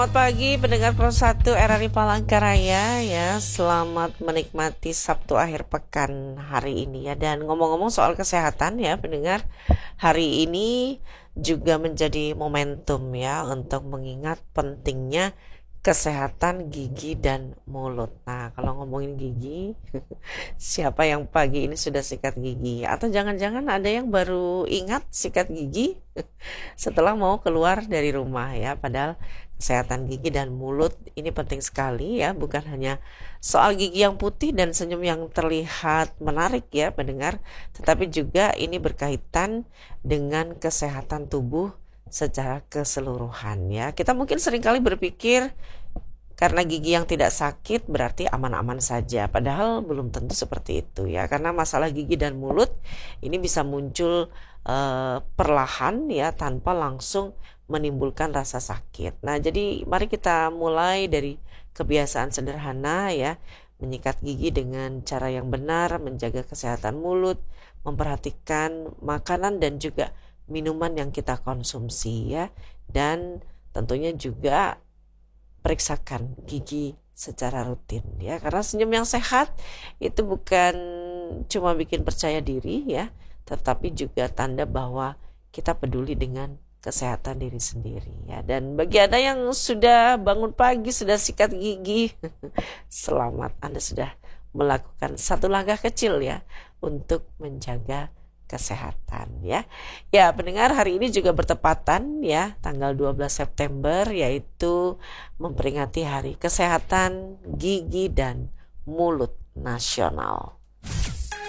Selamat pagi pendengar Pro 1 RRI Palangkaraya ya. Selamat menikmati Sabtu akhir pekan hari ini ya. Dan ngomong-ngomong soal kesehatan ya pendengar, hari ini juga menjadi momentum ya untuk mengingat pentingnya kesehatan gigi dan mulut. Nah, kalau ngomongin gigi, siapa yang pagi ini sudah sikat gigi? Atau jangan-jangan ada yang baru ingat sikat gigi setelah mau keluar dari rumah ya. Padahal kesehatan gigi dan mulut ini penting sekali ya. Bukan hanya soal gigi yang putih dan senyum yang terlihat menarik ya pendengar, tetapi juga ini berkaitan dengan kesehatan tubuh secara keseluruhan ya. Kita mungkin seringkali berpikir karena gigi yang tidak sakit berarti aman-aman saja. Padahal belum tentu seperti itu ya. Karena masalah gigi dan mulut ini bisa muncul perlahan ya, tanpa langsung menimbulkan rasa sakit. Nah, jadi mari kita mulai dari kebiasaan sederhana ya. Menyikat gigi dengan cara yang benar, menjaga kesehatan mulut, memperhatikan makanan dan juga minuman yang kita konsumsi ya, dan tentunya juga periksakan gigi secara rutin ya, karena senyum yang sehat itu bukan cuma bikin percaya diri ya, tetapi juga tanda bahwa kita peduli dengan kesehatan diri sendiri ya. Dan bagi Anda yang sudah bangun pagi, sudah sikat gigi, selamat, Anda sudah melakukan satu langkah kecil ya untuk menjaga kesehatan ya. Ya, pendengar, hari ini juga bertepatan ya tanggal 12 September, yaitu memperingati Hari Kesehatan Gigi dan Mulut Nasional.